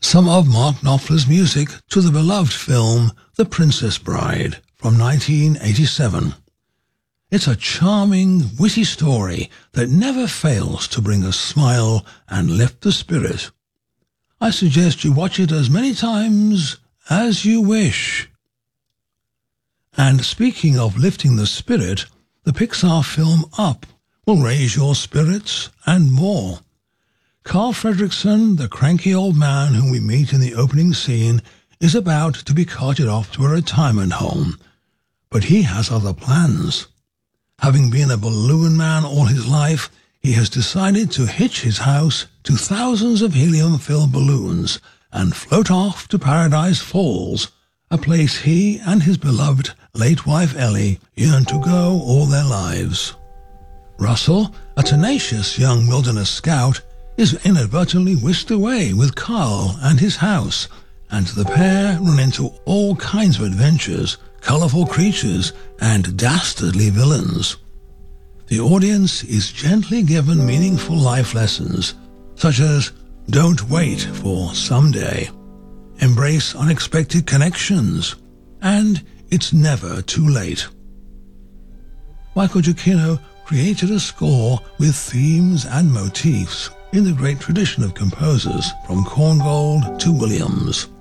some of Mark Knopfler's music to the beloved film The Princess Bride from 1987. It's a charming, witty story that never fails to bring a smile and lift the spirit. I suggest you watch it as many times as you wish. And speaking of lifting the spirit, the Pixar film Up will raise your spirits and more. Carl Fredricksen, the cranky old man whom we meet in the opening scene, is about to be carted off to a retirement home. But he has other plans. Having been a balloon man all his life, he has decided to hitch his house to thousands of helium-filled balloons and float off to Paradise Falls, a place he and his beloved late wife Ellie yearn to go all their lives. Russell, a tenacious young wilderness scout, is inadvertently whisked away with Carl and his house, and the pair run into all kinds of adventures, colourful creatures, and dastardly villains. The audience is gently given meaningful life lessons, such as don't wait for someday, embrace unexpected connections, and it's never too late. Michael Giacchino created a score with themes and motifs in the great tradition of composers from Korngold to Williams.